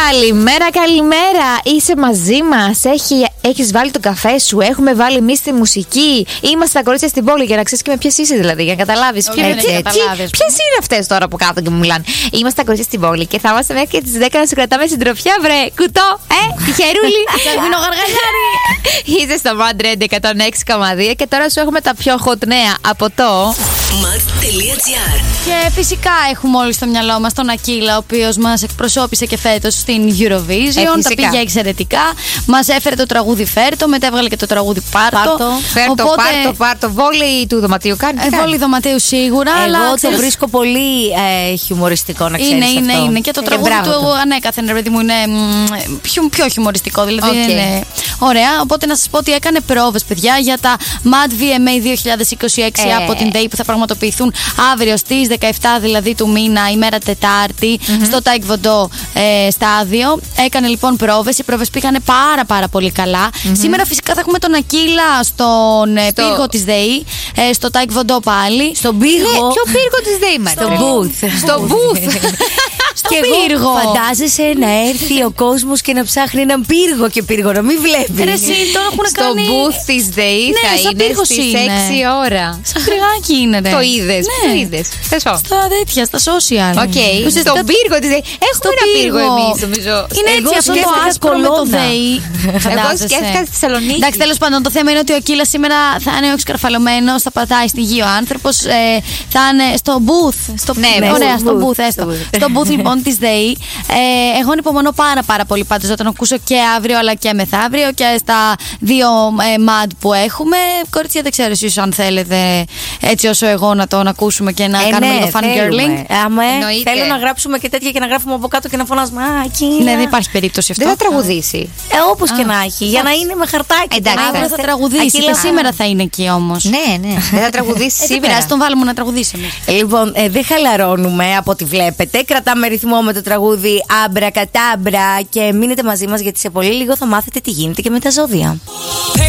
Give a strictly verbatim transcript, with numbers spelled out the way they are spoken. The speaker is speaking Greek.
Καλημέρα, καλημέρα. Είσαι μαζί μας. Έχει, έχεις βάλει το καφέ σου. Έχουμε βάλει εμείς τη μουσική. Είμαστε τα κορίτσια στην πόλη. Για να ξέρεις και με ποιες είσαι, δηλαδή. Για να καταλάβεις. Ποιες είναι αυτές τώρα που κάθονται και μου μιλάνε. Είμαστε τα κορίτσια στην πόλη και θα είμαστε μέχρι και τις δέκα να σου κρατάμε συντροφιά, βρε. Κουτό, ε, τυχερούλη. Γαργαλιάρι. Είσαι στο Madrid εκατόν έξι κόμμα δύο και τώρα σου έχουμε τα πιο hot νέα από το Mad.gr. Και φυσικά έχουμε όλοι στο μυαλό μας τον Ακύλα, ο οποίος μας εκπροσώπησε και φέτος στην Eurovision. Ε, τα πήγε εξαιρετικά. Μας έφερε το τραγούδι Φέρτο, μετά έβγαλε και το τραγούδι Πάρτο. Πάρτο, φέρτο, Οπότε... πάρτο, πάρτο. Βόλεϊ του δωματίου κάνει. Ε, βόλεϊ δωματίου σίγουρα. Εγώ αλλά το ξέρεις... βρίσκω πολύ ε, χιουμοριστικό, να ξέρεις. Είναι, είναι, αυτό. είναι. Και το ε, τραγούδι του, του ανέκαθεν, ρε παιδί μου, είναι μ, πιο, πιο χιουμοριστικό. Δηλαδή okay. είναι ωραία. Οπότε να σας πω ότι έκανε πρόβες, παιδιά, για τα Mad βι εμ έι δύο χιλιάδες είκοσι έξι ε. από την ΔΕΗ που θα πραγματοποιηθούν αύριο στις δεκαεπτά δηλαδή του μήνα, ημέρα Τετάρτη, mm-hmm. στο Taekwondo ε, στάδιο. Έκανε λοιπόν πρόβες. Οι πρόβες πήγανε πάρα πάρα πολύ καλά. Mm-hmm. Σήμερα φυσικά θα έχουμε τον Ακύλα στον στο... πύργο της ΔΕΗ, ε, στο Taekwondo πάλι. Στον πύργο. Ναι, ποιο πύργο της ΔΕΗ, Μαρία? Στο booth. Στο booth. Στο πύργο. Φαντάζεσαι να έρθει ο κόσμος και να ψάχνει έναν πύργο και πύργο, να μην βλέπει. Ρε, εσύ, τώρα έχουν στο κάνει... booth της ΔΕΗ ναι, θα είναι στις είναι. έξι ώρα. Σαν χρυγάκι είναι, ρε. Το είδες, ναι. το είδες. Στα τέτοια, στα social. Okay. Ουσιαστικά... Στον πύργο της ΔΕΗ. Έχουμε ένα πύργο εμείς, νομίζω. Είναι έτσι αυτό το άσπρο με το ΔΕΗ. Εγώ σκέφτηκα στη Θεσσαλονίκη. Εντάξει, τέλος πάντων, το θέμα είναι ότι ο Ακύλας σήμερα θα είναι ο εξκαρφαλωμένος, θα πατάει στη γη ο άνθρωπος, ε, θα είναι στο booth. Στο... Ναι, ωραία, στο booth, έστω. booth. Στο booth λοιπόν της ΔΕΗ. Ε, εγώ ανυπομονώ πάρα πάρα πολύ πάντως να τον ακούσω και αύριο αλλά και μεθαύριο και στα δύο ε, Mad που έχουμε. Κορίτσια, δεν ξέρω εσείς αν θέλετε έτσι όσο εγώ να τον ακούσουμε και να ε, κάνουμε ναι, το fangirling. Θέλω να γράψουμε και τέτοια και να γράφουμε από κάτω και να φωνάζουμε. Α, εκεί. Ναι, δεν υπάρχει περίπτωση αυτό. Δεν θα τραγουδήσει. Ε, όπως και να έχει. Για να είναι με χαρτάκι. Εντάξει, αύριο θα τραγουδήσει. Και σήμερα θα είναι εκεί όμως. Ναι, ναι. Δεν θα τραγουδήσει σήμερα. Δεν πειράζει, τον βάλουμε να τραγουδήσει εμείς. Λοιπόν, ε, δεν χαλαρώνουμε από ό,τι βλέπετε. Κρατάμε ρυθμό με το τραγούδι Άμπρα Κατάμπρα και μείνετε μαζί μας γιατί σε πολύ λίγο θα μάθετε τι γίνεται και με τα ζώδια.